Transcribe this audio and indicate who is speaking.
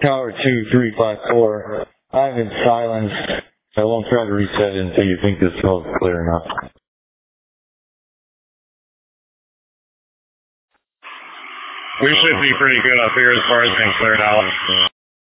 Speaker 1: Tower 2354, I'm in silence. I won't try to reset it until you think this smoke is clear enough.
Speaker 2: We should be pretty good up here as far as being cleared out.